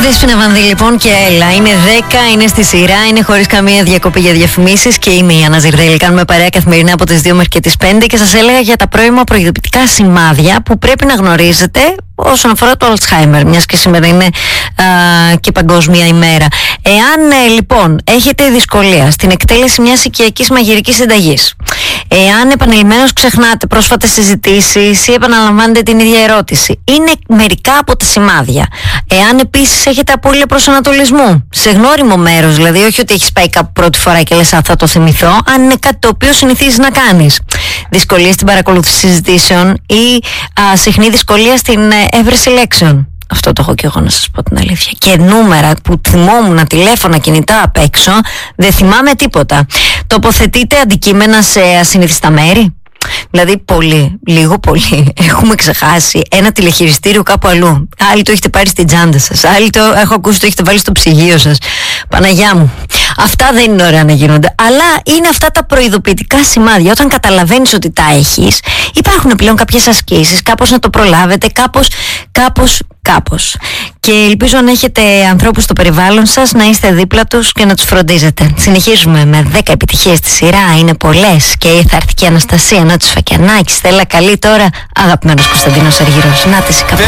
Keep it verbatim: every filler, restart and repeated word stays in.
Δέσποινα Βανδύ λοιπόν και έλα. Είναι δέκα, είναι στη σειρά, είναι χωρίς καμία διακοπή για διαφημίσεις και είμαι η Άννα Ζιρδέλη. Κάνουμε παρέα καθημερινά από τις δύο μέχρι και τις πέντε και σας έλεγα για τα πρώιμα προειδοποιητικά σημάδια που πρέπει να γνωρίζετε όσον αφορά το Alzheimer, μιας και σήμερα είναι α, και παγκόσμια ημέρα. Εάν ε, λοιπόν έχετε δυσκολία στην εκτέλεση μιας οικιακής μαγειρικής συνταγής, εάν επανειλημμένως ξεχνάτε πρόσφατες συζητήσεις ή επαναλαμβάνετε την ίδια ερώτηση, είναι μερικά από τα σημάδια. Εάν επίσης έχετε απώλεια προσανατολισμού, σε γνώριμο μέρος, δηλαδή όχι ότι έχεις πάει κάπου πρώτη φορά και λες α, θα το θυμηθώ, αν είναι κάτι το οποίο συνηθίζεις να κάνεις. Δυσκολία στην παρακολούθηση συζητήσεων ή α, συχνή δυσκολία στην έβρεση λέξεων. Αυτό το έχω και εγώ, να σας πω την αλήθεια. Και νούμερα που θυμόμουν, τηλέφωνα, κινητά απ' έξω, δεν θυμάμαι τίποτα. Τοποθετείτε αντικείμενα σε ασυνηθιστά μέρη. Δηλαδή πολύ, λίγο πολύ έχουμε ξεχάσει ένα τηλεχειριστήριο κάπου αλλού. Άλλοι το έχετε πάρει στην τσάντα σας, άλλοι το έχω ακούσει το έχετε βάλει στο ψυγείο σας. Παναγιά μου, αυτά δεν είναι ωραία να γίνονται. Αλλά είναι αυτά τα προειδοποιητικά σημάδια. Όταν καταλαβαίνεις ότι τα έχεις, υπάρχουν πλέον κάποιες ασκήσεις, κάπως να το προλάβετε, κάπως, κάπως, κάπως. Και ελπίζω αν έχετε ανθρώπους στο περιβάλλον σας να είστε δίπλα τους και να τους φροντίζετε. Συνεχίζουμε με δέκα επιτυχίες στη σειρά, είναι πολλές και θα έρθει και η Αναστασία, να τους Φακιανάκη, Στέλλα Καλή τώρα, αγαπημένος Κωνσταντίνος Αργυρός. Να τη η καπέλα.